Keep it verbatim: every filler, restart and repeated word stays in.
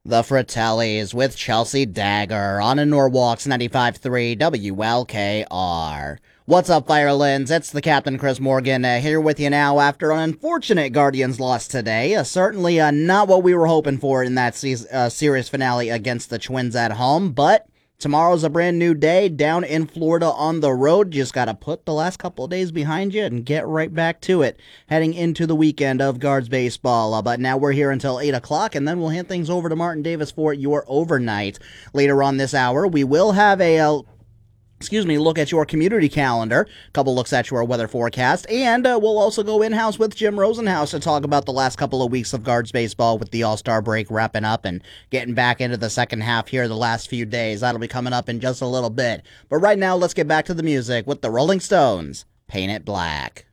The Fratellis with Chelsea Dagger on a Norwalks ninety-five point three W L K R. What's up, Firelands? It's the Captain Chris Morgan uh, here with you now after an unfortunate Guardians loss today. Uh, certainly uh, not what we were hoping for in that se- uh, series finale against the Twins at home, but tomorrow's a brand new day down in Florida on the road. Just got to put the last couple of days behind you and get right back to it, heading into the weekend of Guards baseball. Uh, but now we're here until eight o'clock, and then we'll hand things over to Martin Davis for your overnight. Later on this hour, we will have a... Uh, Excuse me, look at your community calendar, a couple looks at your weather forecast, and uh, we'll also go in-house with Jim Rosenhaus to talk about the last couple of weeks of Guards baseball with the All-Star break wrapping up and getting back into the second half here the last few days. That'll be coming up in just a little bit. But right now, let's get back to the music with the Rolling Stones, Paint It Black.